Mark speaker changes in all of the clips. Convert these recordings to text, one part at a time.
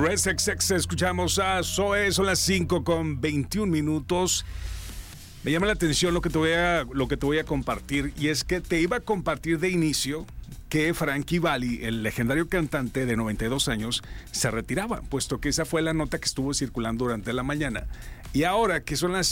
Speaker 1: es XX, escuchamos a Zoe, son las 5:21. Me llama la atención lo que te voy a compartir, y es que te iba a compartir de inicio que Frankie Valli, el legendario cantante de 92 años, se retiraba, puesto que esa fue la nota que estuvo circulando durante la mañana. Y ahora que son las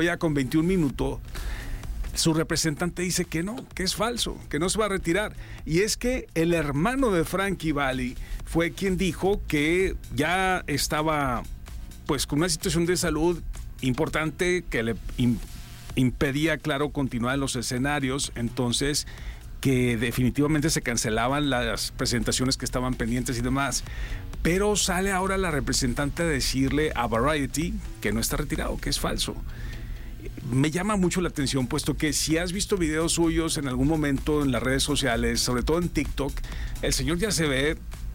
Speaker 1: 5:21, su representante dice que no, que es falso, que no se va a retirar. Y es que el hermano de Frankie Valli fue quien dijo que ya estaba pues con una situación de salud importante que le impedía, claro, continuar en los escenarios. Entonces, que definitivamente se cancelaban las presentaciones que estaban pendientes y demás. Pero sale ahora la representante a decirle a Variety que no está retirado, que es falso. Me llama mucho la atención, puesto que si has visto videos suyos en algún momento en las redes sociales, sobre todo en TikTok, el señor ya se ve,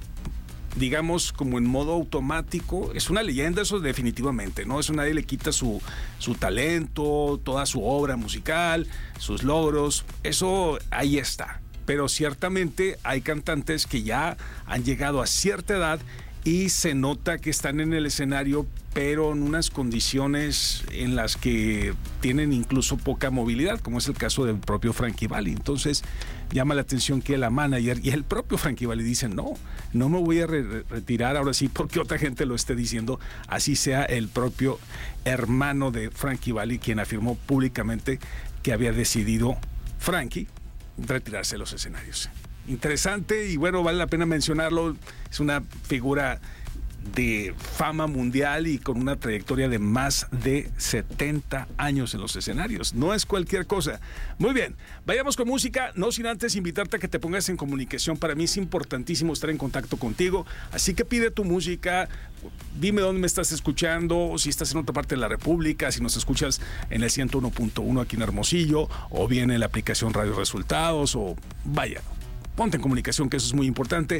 Speaker 1: digamos, como en modo automático. Es una leyenda, eso definitivamente, ¿no? Eso nadie le quita su talento, toda su obra musical, sus logros, eso ahí está. Pero ciertamente hay cantantes que ya han llegado a cierta edad y se nota que están en el escenario, pero en unas condiciones en las que tienen incluso poca movilidad, como es el caso del propio Frankie Valli. Entonces, llama la atención que la manager y el propio Frankie Valli dicen, no me voy a retirar ahora sí, porque otra gente lo esté diciendo, así sea el propio hermano de Frankie Valli quien afirmó públicamente que había decidido Frankie retirarse de los escenarios. Interesante, y bueno, vale la pena mencionarlo. Es una figura de fama mundial y con una trayectoria de más de 70 años en los escenarios. No es cualquier cosa. Muy bien, vayamos con música, no sin antes invitarte a que te pongas en comunicación. Para mí es importantísimo estar en contacto contigo, así que pide tu música, dime dónde me estás escuchando, o si estás en otra parte de la República, si nos escuchas en el 101.1 aquí en Hermosillo, o bien en la aplicación Radio Resultados, o vaya, ponte en comunicación, que eso es muy importante.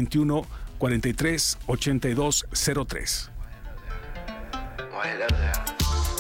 Speaker 1: 6621-438203.